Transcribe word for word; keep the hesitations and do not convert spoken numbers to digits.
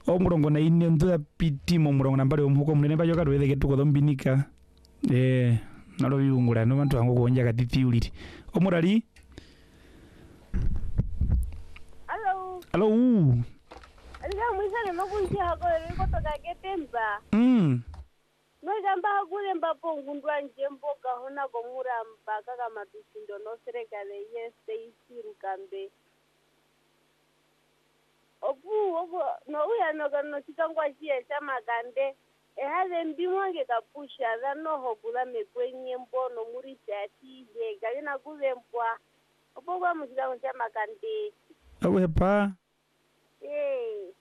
omurongo na ine nthuya pitimo murongo nambari omuhuko munene bajoka twetheke tukothombinika eh nalo biungura no bantu bango kuonja katithiuliri omurari. Hello. Hello. Alika mwisane makunjia hako liko toka ketemba. Mm. No jamba hakule mbapo ngundwa njemboka hona komura mpaka kama tusindo no serikali yes Stacy Rukambe. Opu opo no uya no kano chikangwa chie chama kande. E hale mbimwange kapusha dhano hokula mekwenye mbono muri chati ye galina kule mpwa. Opo kwa mchikangwa chama kande. Awepa. Eh.